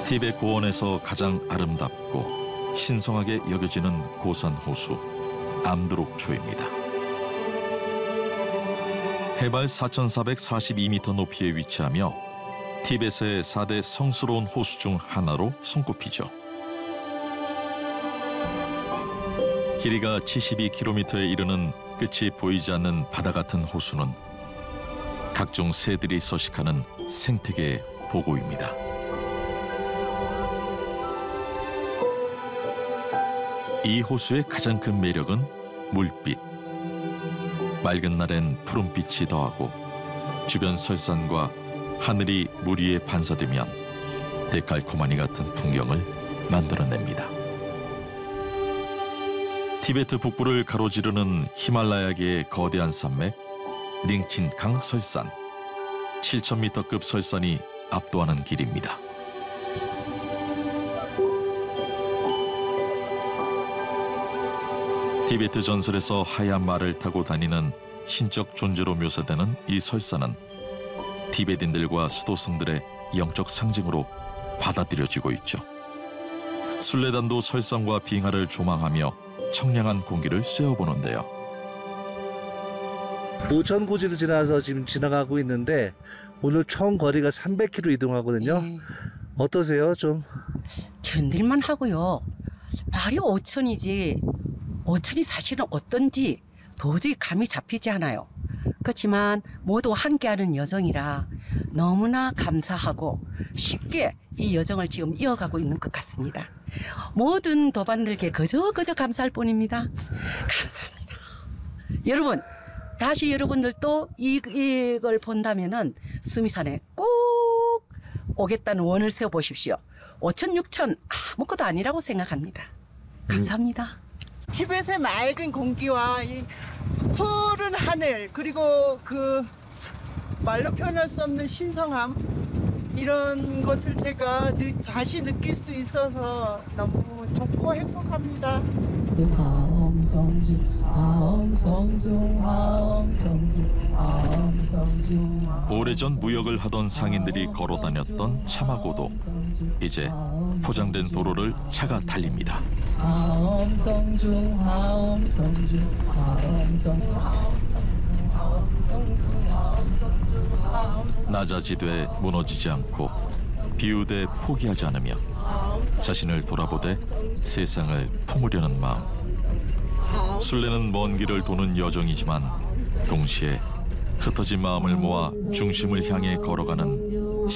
티베트 고원에서 가장 아름답고 신성하게 여겨지는 고산 호수 암드록초입니다. 해발 4,442m 높이에 위치하며 티베트의 4대 성스러운 호수 중 하나로 손꼽히죠. 길이가 72km에 이르는 끝이 보이지 않는 바다 같은 호수는 각종 새들이 서식하는 생태계의 보고입니다. 이 호수의 가장 큰 매력은 물빛. 맑은 날엔 푸른빛이 더하고 주변 설산과 하늘이 물 위에 반사되면 데칼코마니 같은 풍경을 만들어냅니다. 티베트 북부를 가로지르는 히말라야계의 거대한 산맥 닝친강 설산. 7,000m급 설산이 압도하는 길입니다. 티베트 전설에서 하얀 말을 타고 다니는 신적 존재로 묘사되는 이 설산은 티베트인들과 수도승들의 영적 상징으로 받아들여지고 있죠. 순례단도 설산과 빙하를 조망하며 청량한 공기를 쐬어보는데요. 노천고지를 지나서 지금 지나가고 있는데 오늘 총 거리가 300km 이동하거든요. 네. 어떠세요? 좀 견딜만 하고요. 말이 5천이지 5천이 사실은 어떤지 도저히 감이 잡히지 않아요. 그렇지만 모두 함께하는 여정이라 너무나 감사하고 쉽게 이 여정을 지금 이어가고 있는 것 같습니다. 모든 도반들께 그저 감사할 뿐입니다. 감사합니다. 여러분, 다시 여러분들도 이걸 본다면은 수미산에 꼭 오겠다는 원을 세워보십시오. 5천, 6천 아무것도 아니라고 생각합니다. 감사합니다. 티벳의 맑은 공기와 이 푸른 하늘, 그리고 그 말로 표현할 수 없는 신성함, 이런 것을 제가 다시 느낄 수 있어서 너무 좋고 행복합니다. 오래전 무역을 하던 상인들이 걸어 다녔던 차마고도 이제 포장된 도로를 차가 달립니다. 낮아지되 무너지지 않고 비우되 포기하지 않으며 자신을 돌아보되 세상을 품으려는 마음. 순례는 먼 길을 도는 여정이지만 동시에 흩어진 마음을 모아 중심을 향해 걸어가는